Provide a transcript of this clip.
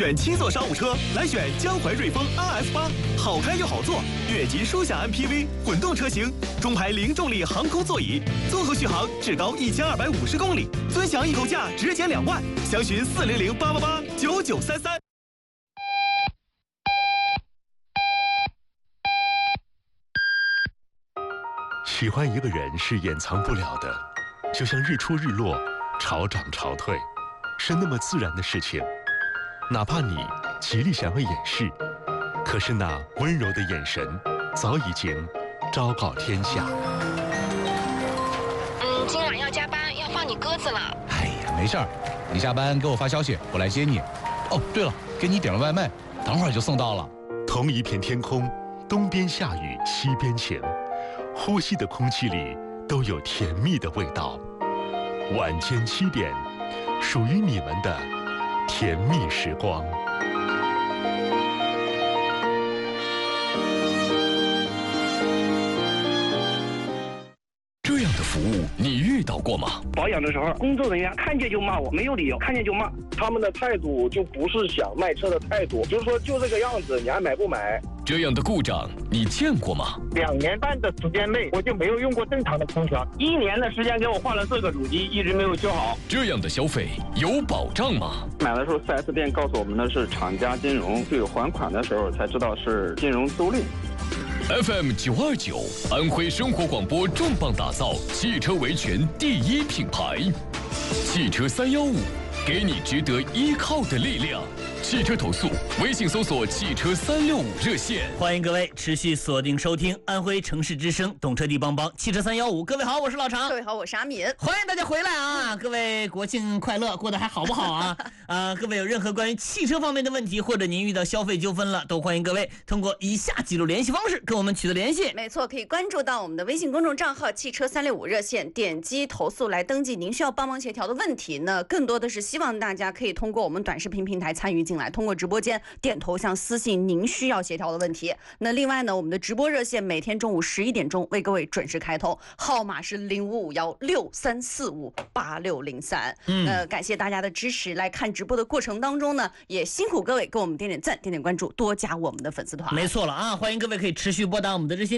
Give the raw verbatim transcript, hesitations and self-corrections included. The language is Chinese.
选七座商务车，来选江淮瑞风 R S 八，好开又好坐，越级舒享 M P V 混动车型，中排零重力航空座椅，综合续航至高一千二百五十公里，尊享易购价直减两万，详询四零零八八八九九三三。 喜欢一个人是掩藏不了的，就像日出日落，潮涨潮退，是那么自然的事情。哪怕你极力想要掩饰，可是那温柔的眼神早已经昭告天下。 嗯，今晚要加班，要放你鸽子了。 哎呀，没事儿，你下班给我发消息，我来接你。哦，对了，给你点了外卖，等会儿就送到了。 同一片天空，东边下雨，西边晴，呼吸的空气里都有甜蜜的味道。晚间七点，属于你们的甜蜜时光。 这样的服务你遇到过吗？ 保养的时候，工作人员看见就骂我，没有理由，看见就骂。 他们的态度就不是想卖车的态度，就是说就这个样子，你还买不买？ 这样的故障你见过吗？ 两年半的时间内，我就没有用过正常的空调。一年的时间给我换了四个主机，一直没有修好。 这样的消费有保障吗？ 买的时候 四 S 店告诉我们的是厂家金融，对还款的时候才知道是金融租赁。 F M 九二九，安徽生活广播重磅打造汽车维权第一品牌，汽车三幺五，给你值得依靠的力量。汽车投诉，微信搜索汽车三六五热线。 欢迎各位持续锁定收听安徽城市之声，懂车帝帮帮，汽车三幺五。各位好，我是老常。 各位好，我是阿敏。 欢迎大家回来啊！各位国庆快乐，过得还好不好啊？啊，各位有任何关于汽车方面的问题，或者您遇到消费纠纷了，都欢迎各位通过以下几路联系方式跟我们取得联系。 没错，可以关注到我们的微信公众账号汽车三六五热线，点击投诉来登记您需要帮忙协调的问题呢。更多的是希望大家可以通过我们短视频平台参与进来，通过直播间点头像私信您需要协调的问题。那另外呢，我们的直播热线每天中午十一点钟为各位准时开通，号码是零五五幺六三四五八六零三。嗯，呃，感谢大家的支持。来看直播的过程当中呢，也辛苦各位给我们点点赞、点点关注，多加我们的粉丝团。 没错了啊，欢迎各位可以持续拨打我们的热线。